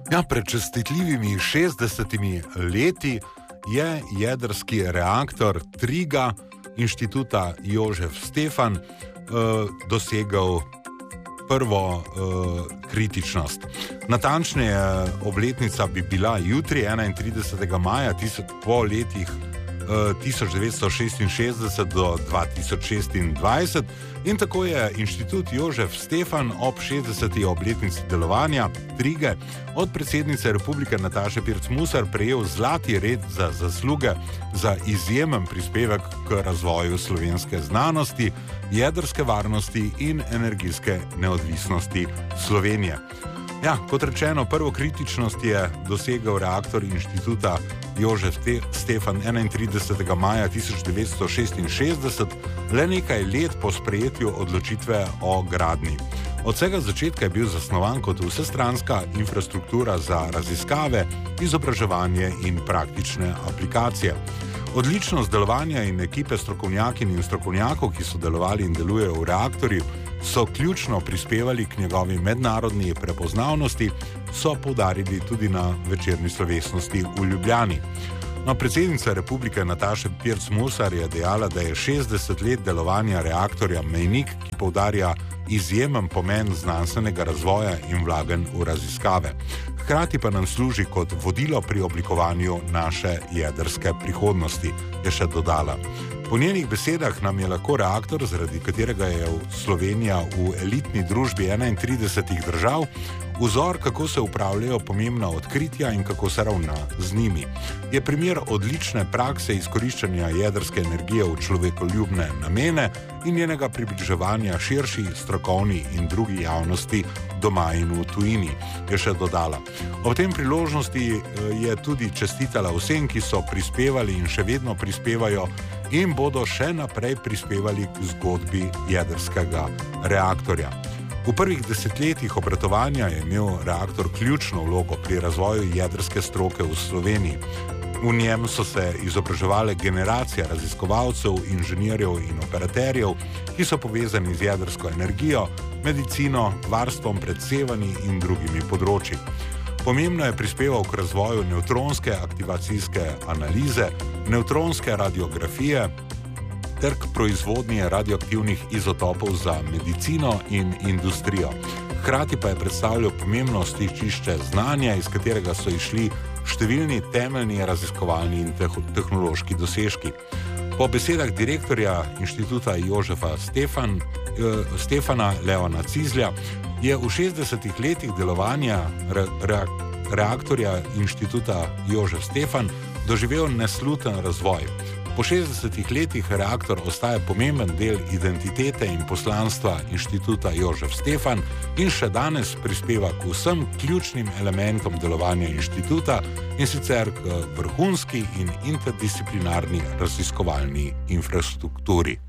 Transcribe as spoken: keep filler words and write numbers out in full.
Ja, pred častitljivimi šestdesetimi leti je jedrski reaktor Triga Inštituta Jožef Stefan eh, dosegel prvo eh, kritičnost. Natančneje obletnica bi bila jutri, enaintridesetega maja, tisoč, po letih eh, tisoč devetsto šestinšestdeset do dva tisoč šestindvajset, in tako je Inštitut Jožef Stefan ob šestdeseti obletnici delovanja Trige od predsednice Republike Nataše Pirc Musar prejel zlati red za zasluge za izjemen prispevek k razvoju slovenske znanosti, jedrske varnosti in energijske neodvisnosti Slovenije. Ja, kot rečeno, prvo kritičnost je dosegel reaktor Inštituta Jožef Stefan enaintridesetega maja tisoč devetsto šestinšestdeset, le nekaj let po sprejetju odločitve o gradnji. Od vsega začetka je bil zasnovan kot vsestranska infrastruktura za raziskave, izobraževanje in praktične aplikacije. Odličnost delovanja in ekipe strokovnjakinj in strokovnjakov, ki so delovali in delujejo v reaktorju, so ključno prispevali k njegovi mednarodni prepoznavnosti, so poudarili tudi na večerni slovesnosti v Ljubljani. No, predsednica Republike Nataša Pirc Musar je dejala, da je šestdeset let delovanja reaktorja mejnik, ki poudarja izjemen pomen znanstvenega razvoja in vlaganj v raziskave. Hkrati pa nam služi kot vodilo pri oblikovanju naše jedrske prihodnosti, je še dodala. Po njenih besedah nam je lahko reaktor, zaradi katerega je Slovenija v elitni družbi enaintridesetih držav, vzor, kako se upravljajo pomembna odkritja in kako se ravna z njimi. Je primer odlične prakse izkoriščanja jedrske energije v človekoljubne namene in njenega približevanja širši strokovni in drugi javnosti doma in v tujini, je še dodala. Ob tem priložnosti je tudi čestitala vsem, ki so prispevali in še vedno prispevajo in bodo še naprej prispevali k zgodbi jedrskega reaktorja. V prvih desetletjih obratovanja je imel reaktor ključno vlogo pri razvoju jedrske stroke v Sloveniji. V njem so se izobraževale generacije raziskovalcev, inženirjev in operaterjev, ki so povezani z jedrsko energijo, medicino, varstvom pred sevanji in drugimi področji. Pomembno je prispeval k razvoju nevtronske aktivacijske analize, nevtronske radiografije ter k proizvodnji radioaktivnih izotopov za medicino in industrijo. Hkrati pa je predstavljal pomembno stičišče znanja, iz katerega so išli številni temeljni raziskovalni in tehnološki dosežki. Po besedah direktorja Inštituta Jožefa Stefan, eh, Stefana Leona Cizlja je v šestdesetih letih delovanja re, re, reaktorja Inštituta Jožef Stefan doživel nesluten razvoj. Po šestdesetih letih reaktor ostaja pomemben del identitete in poslanstva Inštituta Jožef Stefan in še danes prispeva k vsem ključnim elementom delovanja inštituta, in sicer k vrhunski in interdisciplinarni raziskovalni infrastrukturi.